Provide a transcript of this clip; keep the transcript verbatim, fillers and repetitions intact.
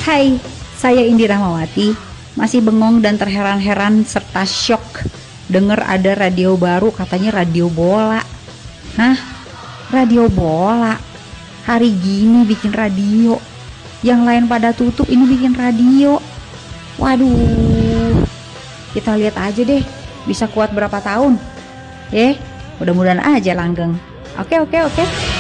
Hai, saya Indi Rahmawati. Masih bengong dan terheran-heran serta syok denger ada radio baru, katanya radio bola. Hah? Radio bola? Hari gini bikin radio? Yang lain pada tutup, ini bikin radio. Waduh, kita lihat aja deh bisa kuat berapa tahun. Eh, mudah-mudahan aja langgeng. Oke, oke, oke.